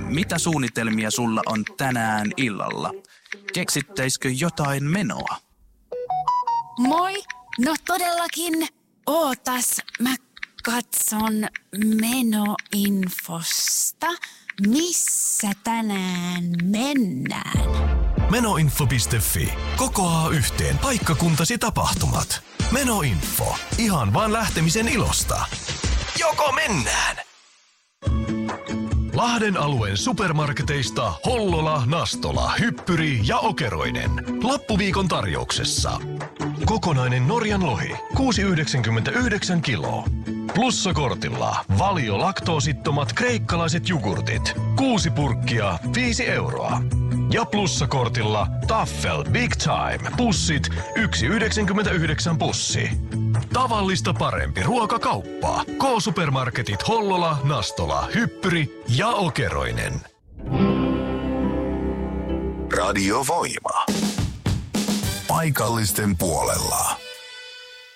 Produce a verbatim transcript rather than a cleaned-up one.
mitä suunnitelmia sulla on tänään illalla? Keksittäisikö jotain menoa? Moi! No todellakin. Ootas, mä katson menoinfosta. Missä tänään mennään? Menoinfo piste fi kokoaa yhteen paikkakuntasi tapahtumat. Menoinfo. Ihan vaan lähtemisen ilosta. Joko mennään? Lahden alueen supermarketeista Hollola, Nastola, Hyppyri ja Okeroinen. Loppuviikon tarjouksessa. Kokonainen Norjan lohi, kuusi pilkku yhdeksänkymmentäyhdeksän kiloa. Plussakortilla Valio laktoosittomat kreikkalaiset jogurtit, kuusi purkkia, viisi euroa. Ja plussakortilla Taffel Big Time pussit, yksi pilkku yhdeksänkymmentäyhdeksän pussi. Tavallista parempi ruokakauppa. K-supermarketit Hollola, Nastola, Hyppyri ja Okeroinen. Radio Voima. Paikallisten puolella.